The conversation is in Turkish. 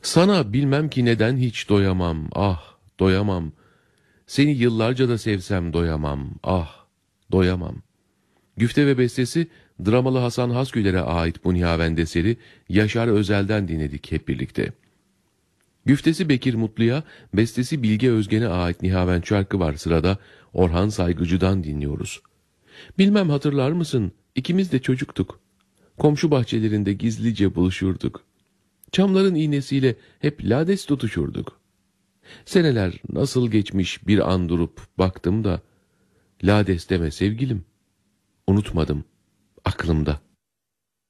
Sana bilmem ki neden hiç doyamam, ah doyamam. Seni yıllarca da sevsem doyamam, ah doyamam. Güfte ve bestesi dramalı Hasan Hasgüler'e ait bu nihavend eseri Yaşar Özel'den dinledik hep birlikte. Güftesi Bekir Mutlu'ya, bestesi Bilge Özgen'e ait nihavend şarkı var sırada, Orhan Saygıcı'dan dinliyoruz. Bilmem hatırlar mısın, ikimiz de çocuktuk. Komşu bahçelerinde gizlice buluşurduk. Çamların iğnesiyle hep lades tutuşurduk. Seneler nasıl geçmiş bir an durup baktım da, lades deme sevgilim, unutmadım aklımda.